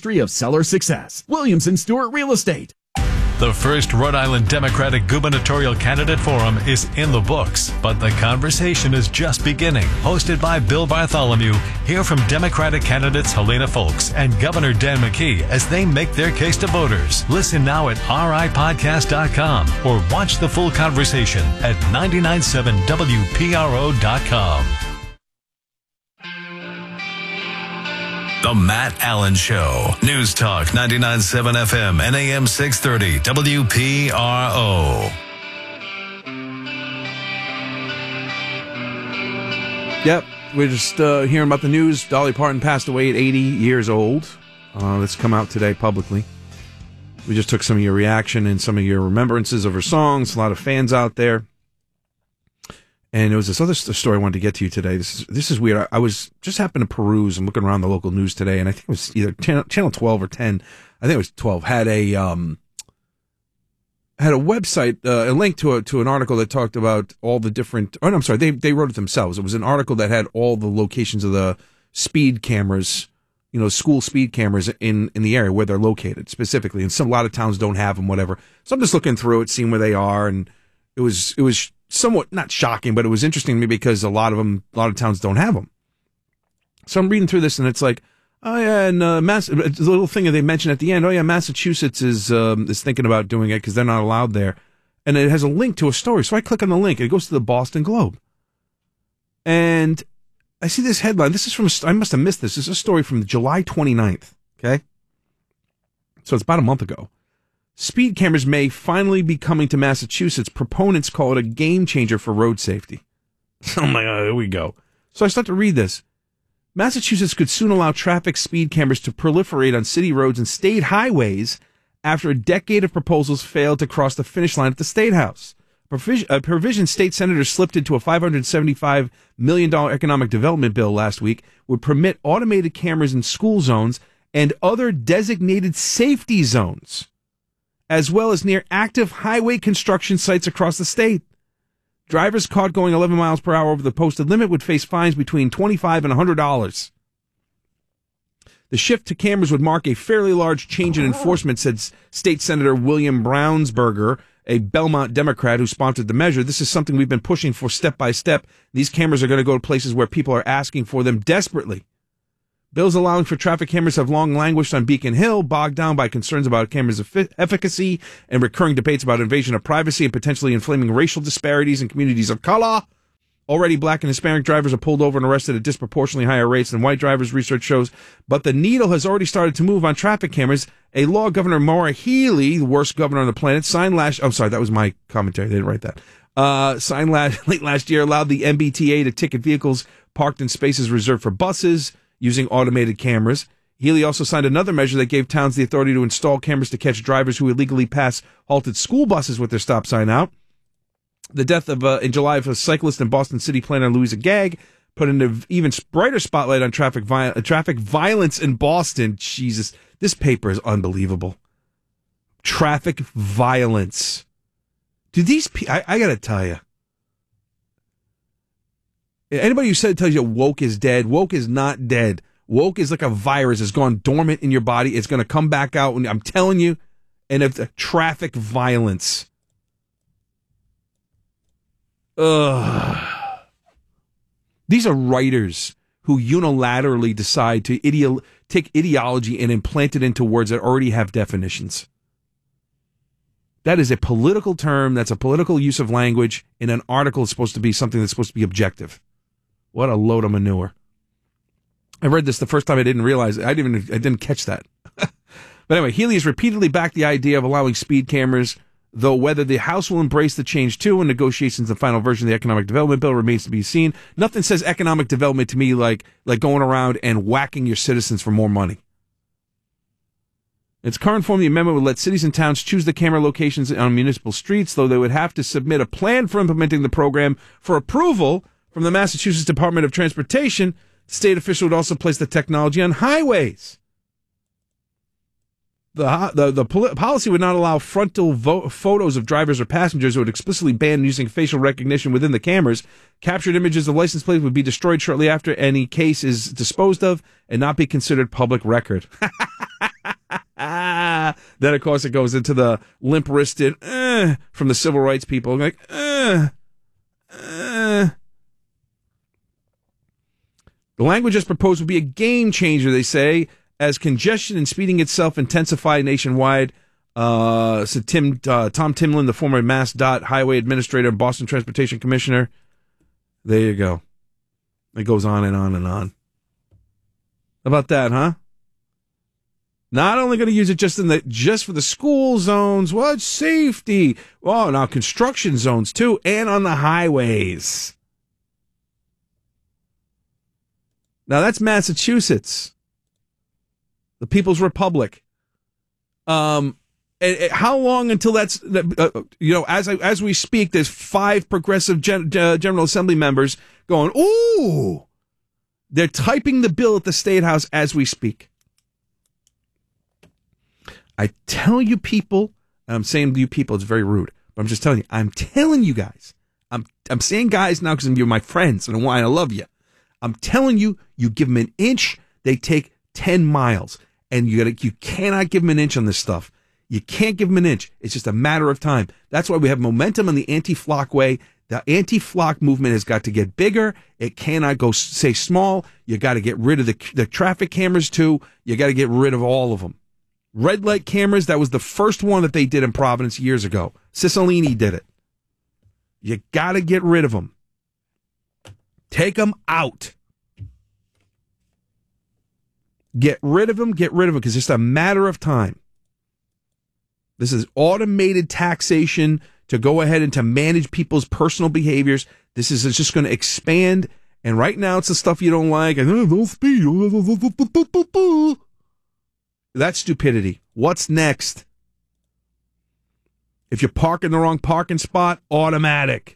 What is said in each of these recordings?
history of seller success. Williams & Stewart Real Estate. The first Rhode Island Democratic gubernatorial candidate forum is in the books, but the conversation is just beginning. Hosted by Bill Bartholomew, hear from Democratic candidates Helena Folks and Governor Dan McKee as they make their case to voters. Listen now at ripodcast.com or watch the full conversation at 997wpro.com. The Matt Allen Show. News Talk 99.7 FM and AM 630 WPRO. Yep, we're just hearing about the news. Dolly Parton passed away at 80 years old. That's come out today publicly. We just took some of your reaction and some of your remembrances of her songs. A lot of fans out there. And there was this other story I wanted to get to you today. This is weird. I was just happened to peruse and looking around the local news today, and I think it was either channel 12 or 10. I think it was 12. Had a website, a link to an article that talked about all the different. Oh, no, I'm sorry. They wrote it themselves. It was an article that had all the locations of the speed cameras, school speed cameras in the area where they're located specifically. And a lot of towns don't have them, whatever. So I'm just looking through it, seeing where they are, and it was somewhat not shocking, but it was interesting to me because a lot of towns don't have them. So I'm reading through this, and it's like, oh yeah, and the little thing that they mentioned at the end. Oh yeah, Massachusetts is thinking about doing it because they're not allowed there, and it has a link to a story. So I click on the link, and it goes to the Boston Globe, and I see this headline. This is from, I must have missed this. This is a story from July 29th. Okay, so it's about a month ago. Speed cameras may finally be coming to Massachusetts. Proponents call it a game changer for road safety. Oh my God, here we go. So I start to read this. Massachusetts could soon allow traffic speed cameras to proliferate on city roads and state highways after a decade of proposals failed to cross the finish line at the State House. A provision state senators slipped into a $575 million economic development bill last week would permit automated cameras in school zones and other designated safety zones, as well as near active highway construction sites across the state. Drivers caught going 11 miles per hour over the posted limit would face fines between $25 and $100. The shift to cameras would mark a fairly large change in enforcement, said State Senator William Brownsberger, a Belmont Democrat who sponsored the measure. This is something we've been pushing for step by step. These cameras are going to go to places where people are asking for them desperately. Bills allowing for traffic cameras have long languished on Beacon Hill, bogged down by concerns about cameras' efficacy and recurring debates about invasion of privacy and potentially inflaming racial disparities in communities of color. Already black and Hispanic drivers are pulled over and arrested at disproportionately higher rates than white drivers, research shows. But the needle has already started to move on traffic cameras. A law Governor Maura Healey, the worst governor on the planet, signed last... I'm sorry, that was my commentary. They didn't write that. Signed late last year, allowed the MBTA to ticket vehicles parked in spaces reserved for buses using automated cameras. Healey also signed another measure that gave towns the authority to install cameras to catch drivers who illegally pass halted school buses with their stop sign out. The death of in July of a cyclist and Boston City planner Louisa Gagg put an even brighter spotlight on traffic violence in Boston. Jesus, this paper is unbelievable. Traffic violence. Do these I got to tell you. Anybody who tells you woke is dead, woke is not dead. Woke is like a virus. It's gone dormant in your body. It's going to come back out. And I'm telling you, and if the traffic violence. These are writers who unilaterally decide to take ideology and implant it into words that already have definitions. That is a political term. That's a political use of language in an article. It's supposed to be something that's supposed to be objective. What a load of manure. I read this the first time. I didn't realize it. I didn't catch that. But anyway, Healey has repeatedly backed the idea of allowing speed cameras, though whether the House will embrace the change too in negotiations the final version of the economic development bill remains to be seen. Nothing says economic development to me like going around and whacking your citizens for more money. In its current form, the amendment would let cities and towns choose the camera locations on municipal streets, though they would have to submit a plan for implementing the program for approval from the Massachusetts Department of Transportation. The state official would also place the technology on highways. The policy would not allow frontal photos of drivers or passengers. It would explicitly ban using facial recognition within the cameras. Captured images of license plates would be destroyed shortly after any case is disposed of and not be considered public record. Then, of course, it goes into the limp-wristed from the civil rights people. Like, The language as proposed would be a game changer, they say, as congestion and speeding itself intensify nationwide. Said Tom Timlin, the former MassDOT highway administrator and Boston Transportation Commissioner. There you go. It goes on and on and on. How about that, huh? Not only going to use it just for the school zones, what safety? Oh, now construction zones too, and on the highways. Now that's Massachusetts, the People's Republic. And how long until that's as we speak, there's 5 progressive General Assembly members going, ooh, they're typing the bill at the State House as we speak. I tell you people, and I'm saying to you people, it's very rude, but I'm just telling you, I'm telling you guys, I'm saying guys now because you're my friends and I love you. I'm telling you, you give them an inch, they take 10 miles, and you cannot give them an inch on this stuff. You can't give them an inch. It's just a matter of time. That's why we have momentum on the anti-flock way. The anti-flock movement has got to get bigger. It cannot go stay small. You got to get rid of the traffic cameras too. You got to get rid of all of them. Red light cameras, that was the first one that they did in Providence years ago. Cicilline did it. You got to get rid of them. Take them out. Get rid of them, because it's a matter of time. This is automated taxation to go ahead and to manage people's personal behaviors. This is just going to expand, and right now it's the stuff you don't like. And don't speed. That's stupidity. What's next? If you park in the wrong parking spot, automatic.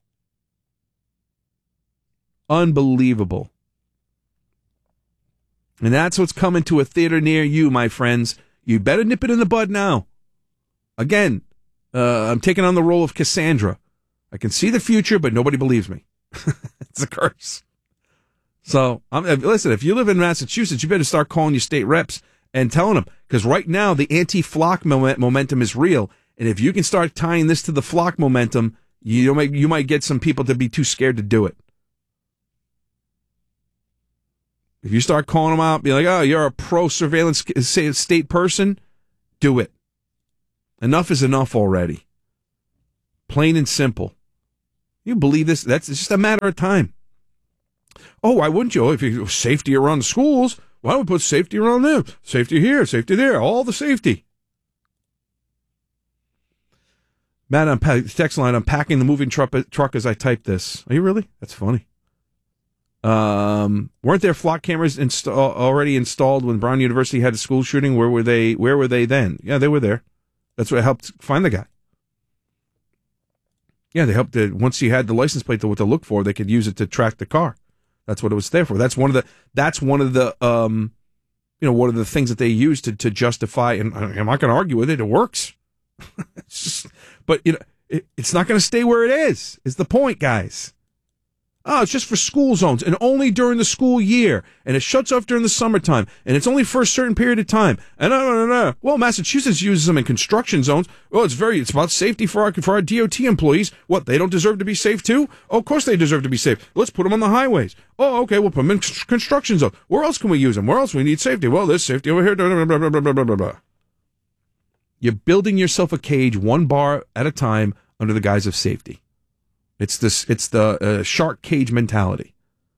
Unbelievable. And that's what's coming to a theater near you, my friends. You better nip it in the bud now. Again, I'm taking on the role of Cassandra. I can see the future, but nobody believes me. It's a curse. So, listen, if you live in Massachusetts, you better start calling your state reps and telling them. Because right now, the anti-flock momentum is real. And if you can start tying this to the flock momentum, you might get some people to be too scared to do it. If you start calling them out, be like, oh, you're a pro-surveillance state person, do it. Enough is enough already. Plain and simple. You believe this? It's just a matter of time. Oh, why wouldn't you? If you safety around the schools, why don't we put safety around them? Safety here, safety there, all the safety. Matt, text line, I'm packing the moving truck as I type this. Are you really? That's funny. Weren't there flock cameras already installed when Brown University had a school shooting? Where were they then? Yeah, they were there. That's what helped find the guy. Yeah, they helped. Once you had the license plate to what to look for, they could use it to track the car. That's what it was there for. That's one of the one of the things that they use to justify. And I'm not going to argue with it. It works. But it's not going to stay where it is. Is the point, guys? Oh, it's just for school zones and only during the school year. And it shuts off during the summertime. And it's only for a certain period of time. And no. Well, Massachusetts uses them in construction zones. Well, it's about safety for our DOT employees. What, they don't deserve to be safe too? Oh, of course they deserve to be safe. Let's put them on the highways. Oh, okay, we'll put them in construction zones. Where else can we use them? Where else we need safety? Well, there's safety over here. Blah, blah, blah, blah, blah, blah. You're building yourself a cage one bar at a time under the guise of safety. It's the shark cage mentality.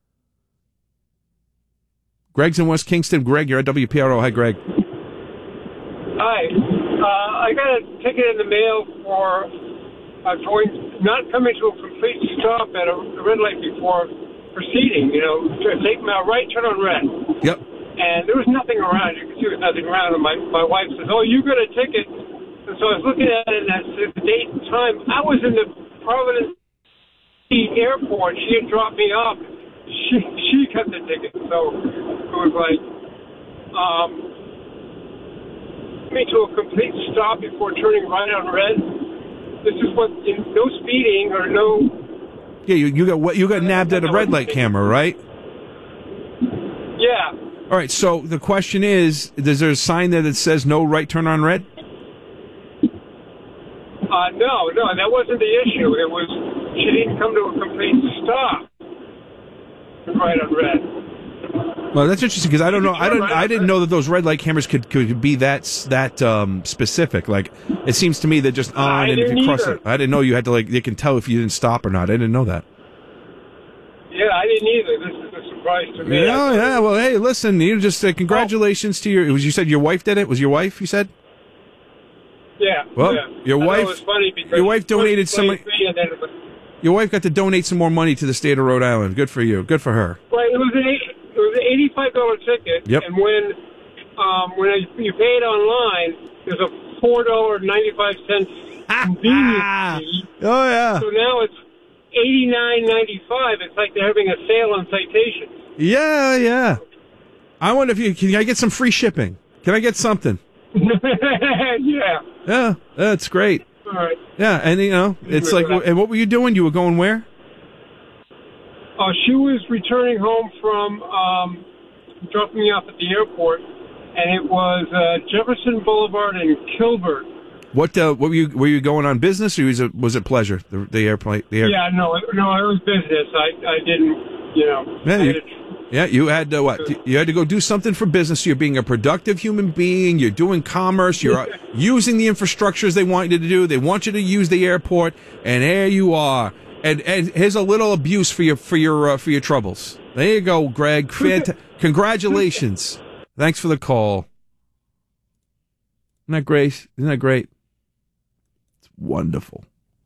Greg's in West Kingston. Greg, you're at WPRO. Hi, Greg. Hi. I got a ticket in the mail for not coming to a complete stop at a red light before proceeding. Take my right, turn on red. Yep. And there was nothing around. You could see there was nothing around. And my wife says, "Oh, you got a ticket." And so I was looking at it, and that's the date and time. I was in the Providence airport. She had dropped me off. She got the ticket, so it was like me to a complete stop before turning right on red. This is what no speeding or no. Yeah, you got nabbed at a red light camera, right? Yeah, All right, so the question is there a sign there that says no right turn on red? No, that wasn't the issue. It was she didn't come to a complete stop right on red. Well, that's interesting because I don't know. I didn't know that those red light cameras could be that specific. Like it seems to me they're just on, and if you cross it, I didn't know you had to they can tell if you didn't stop or not. I didn't know that. Yeah, I didn't either. This is a surprise to me. Yeah. Well, hey, listen, you just congratulations to you said your wife did it. Was your wife? You said. Yeah. Well, yeah. your wife. It was funny because your wife donated some. Your wife got to donate some more money to the state of Rhode Island. Good for you. Good for her. Right. It was an $85 ticket. Yep. And when you pay it online, there's a $4.95 convenience fee. Oh yeah. So now it's $89.95. It's like they're having a sale on citations. Yeah. I wonder if can I get some free shipping? Can I get something? Yeah. Yeah, that's great. All right. Yeah, and it's like, and what were you doing? You were going where? She was returning home from dropping me off at the airport, and it was Jefferson Boulevard in Kilburn. What were you going on business or was it pleasure? The airplane. Yeah, no, it was business. I didn't, you had to what? You had to go do something for business. You're being a productive human being. You're doing commerce. You're using the infrastructures they want you to do. They want you to use the airport, and there you are. And here's a little abuse for your troubles. There you go, Greg. Congratulations. Thanks for the call. Isn't that great? Isn't that great? It's wonderful.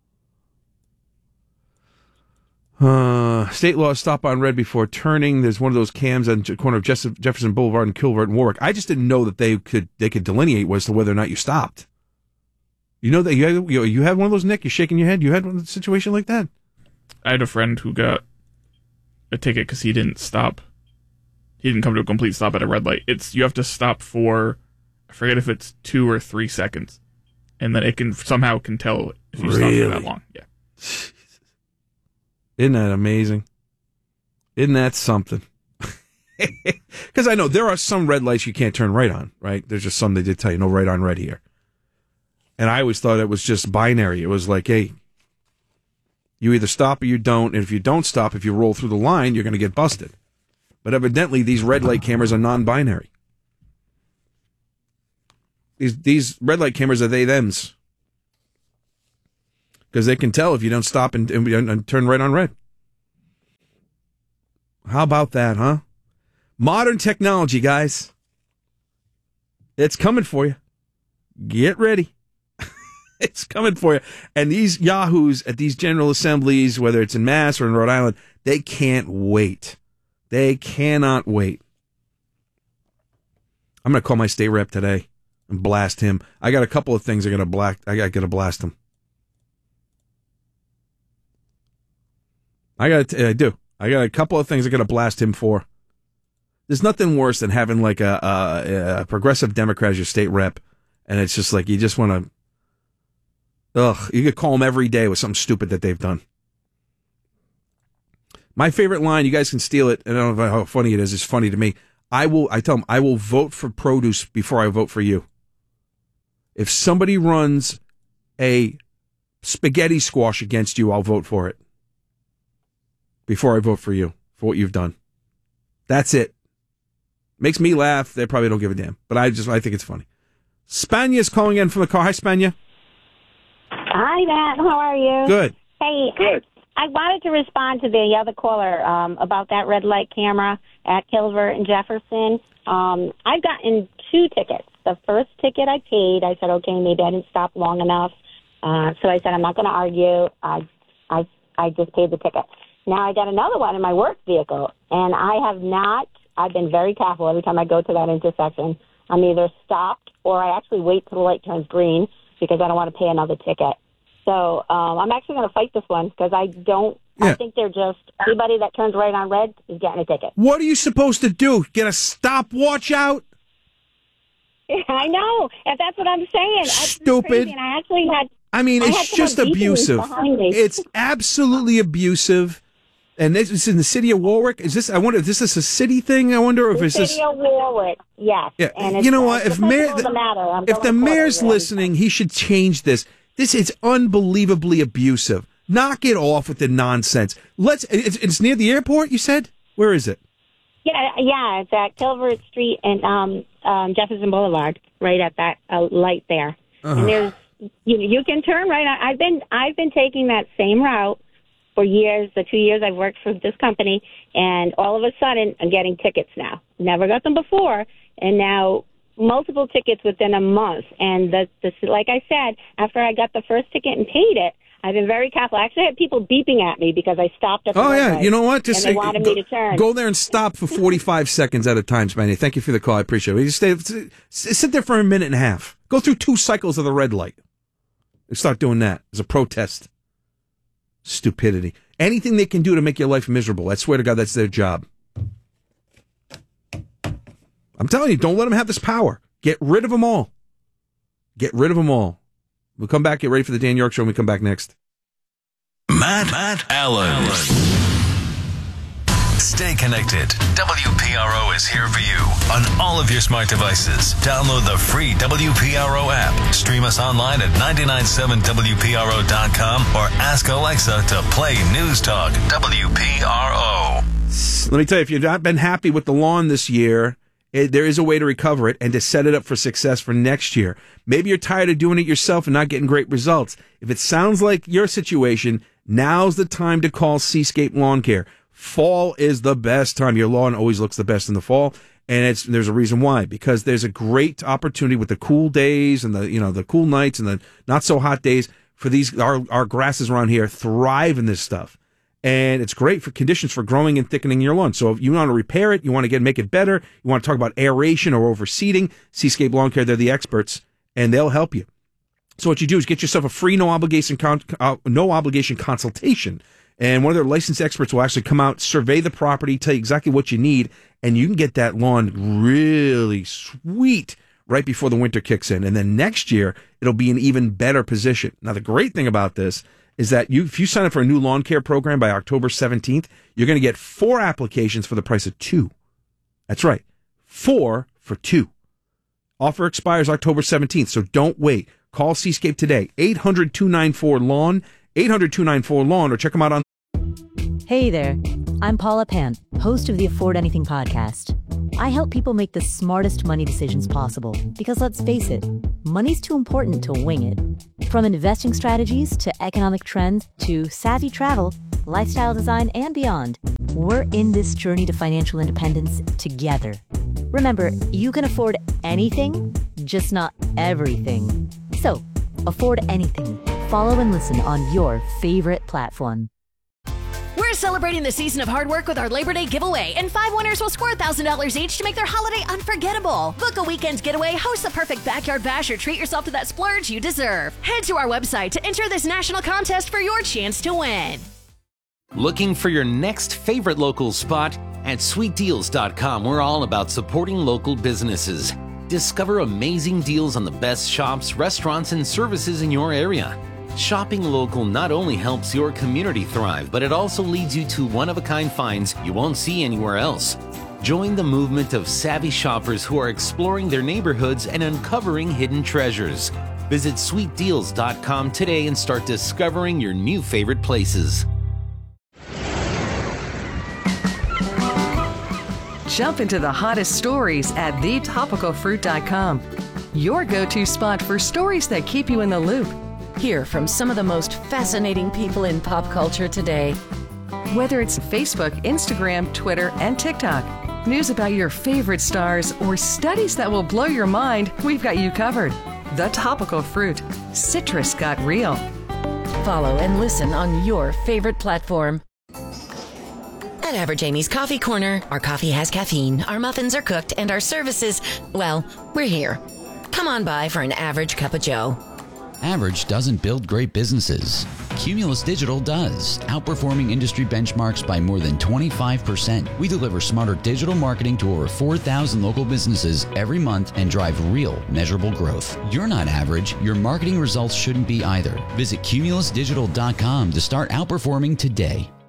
State law stop on red before turning. There's one of those cams on the corner of Jefferson Boulevard and Kilburn and Warwick. I just didn't know that they could delineate as to whether or not you stopped. You know that you had one of those, Nick? You're shaking your head. You had one situation like that? I had a friend who got a ticket because he didn't stop. He didn't come to a complete stop at a red light. You have to stop for, I forget if it's 2 or 3 seconds, and then it can tell if you stop for that long. Yeah. Isn't that amazing? Isn't that something? Because I know there are some red lights you can't turn right on, right? There's just some they did tell you, no right on red here. And I always thought it was just binary. It was like, hey, you either stop or you don't. And if you don't stop, if you roll through the line, you're going to get busted. But evidently, these red light cameras are non-binary. These red light cameras are they-thems. Because they can tell if you don't stop and turn right on red. How about that, huh? Modern technology, guys. It's coming for you. Get ready. It's coming for you. And these yahoos at these general assemblies, whether it's in Mass or in Rhode Island, they can't wait. They cannot wait. I'm going to call my state rep today and blast him. I got a couple of things I got to blast him. I do. I got a couple of things I got to blast him for. There's nothing worse than having like a progressive Democrat as your state rep, and it's just like you just want to. You could call them every day with something stupid that they've done. My favorite line, you guys can steal it, and I don't know how funny it is. It's funny to me. I tell them, I will vote for produce before I vote for you. If somebody runs a spaghetti squash against you, I'll vote for it. Before I vote for you, for what you've done. That's it. Makes me laugh. They probably don't give a damn. But I think it's funny. Spanya's calling in from the car. Hi, Spania. Hi, Matt. How are you? Good. Hey, good. I wanted to respond to the other caller about that red light camera at Kilburn and Jefferson. I've gotten 2 tickets. The first ticket I paid, I said, okay, maybe I didn't stop long enough. So I said, I'm not going to argue. I just paid the ticket. Now I got another one in my work vehicle, and I've been very careful every time I go to that intersection. I'm either stopped or I actually wait till the light turns green because I don't want to pay another ticket. So I'm actually going to fight this one because I think they're just, anybody that turns right on red is getting a ticket. What are you supposed to do? Get a stopwatch out? I know. And that's what I'm saying. Stupid. And I actually had... it's just abusive. It's absolutely abusive. And this is in the city of Warwick. Is this? I wonder if this is a city thing. I wonder if it's city of Warwick. Yes. Yeah. And it's, you know what? If the mayor's matter. listening, he should change this. This is unbelievably abusive. Knock it off with the nonsense. It's near the airport. You said? Where is it? Yeah. It's at Kilvert Street and Jefferson Boulevard, right at that light there. And there's you can turn right. I've been taking that same route for years, the 2 years I've worked for this company, and all of a sudden I'm getting tickets now. Never got them before, and now multiple tickets within a month. And like I said, after I got the first ticket and paid it, I've been very careful. I actually had people beeping at me because I stopped at the red light, you know what? Just and they wanted me to turn. Go there and stop for 45 seconds at a time, Spanny. Thank you for the call. I appreciate it. You just sit there for a minute and a half. Go through 2 cycles of the red light. Start doing that as a protest. Stupidity. Anything they can do to make your life miserable. I swear to God, that's their job. I'm telling you, don't let them have this power. Get rid of them all. Get rid of them all. We'll come back. Get ready for the Dan York Show when we come back next. Matt Allen. Stay connected. WPRO is here for you on all of your smart devices. Download the free WPRO app. Stream us online at 997WPRO.com or ask Alexa to play News Talk WPRO. Let me tell you, if you've not been happy with the lawn this year, there is a way to recover it and to set it up for success for next year. Maybe you're tired of doing it yourself and not getting great results. If it sounds like your situation, now's the time to call Seascape Lawn Care. Fall is the best time. Your lawn always looks the best in the fall, and there's a reason why. Because there's a great opportunity with the cool days and the cool nights and the not so hot days for these our grasses around here thrive in this stuff, and it's great for conditions for growing and thickening your lawn. So if you want to repair it, you want to make it better, you want to talk about aeration or overseeding, Seascape Lawn Care, they're the experts, and they'll help you. So what you do is get yourself a free no obligation consultation. And one of their licensed experts will actually come out, survey the property, tell you exactly what you need, and you can get that lawn really sweet right before the winter kicks in. And then next year, it'll be in even better position. Now, the great thing about this is that if you sign up for a new lawn care program by October 17th, you're going to get 4 applications for the price of 2. That's right, 4 for 2. Offer expires October 17th, so don't wait. Call Seascape today, 800-294-LAWN, 800-294-LAWN, or check them out on... Hey there, I'm Paula Pant, host of the Afford Anything podcast. I help people make the smartest money decisions possible because, let's face it, money's too important to wing it. From investing strategies to economic trends to savvy travel, lifestyle design, and beyond, we're in this journey to financial independence together. Remember, you can afford anything, just not everything. So, afford anything. Follow and listen on your favorite platform. We're celebrating the season of hard work with our Labor Day giveaway, and 5 winners will score $1,000 each to make their holiday unforgettable. Book a weekend getaway, host the perfect backyard bash, or treat yourself to that splurge you deserve. Head to our website to enter this national contest for your chance to win. Looking for your next favorite local spot? At sweetdeals.com, we're all about supporting local businesses. Discover amazing deals on the best shops, restaurants, and services in your area. Shopping local not only helps your community thrive, but it also leads you to one-of-a-kind finds you won't see anywhere else. Join the movement of savvy shoppers who are exploring their neighborhoods and uncovering hidden treasures. Visit sweetdeals.com today and start discovering your new favorite places. Jump into the hottest stories at thetopicalfruit.com. Your go-to spot for stories that keep you in the loop. Hear from some of the most fascinating people in pop culture today. Whether it's Facebook, Instagram, Twitter, and TikTok, news about your favorite stars, or studies that will blow your mind, we've got you covered. The Topical Fruit. Citrus got real. Follow and listen on your favorite platform. At Average Amy's Coffee Corner, our coffee has caffeine, our muffins are cooked, and our services, well, we're here. Come on by for an average cup of joe. Average doesn't build great businesses. Cumulus Digital does, outperforming industry benchmarks by more than 25%. We deliver smarter digital marketing to over 4,000 local businesses every month and drive real, measurable growth. You're not average. Your marketing results shouldn't be either. Visit cumulusdigital.com to start outperforming today.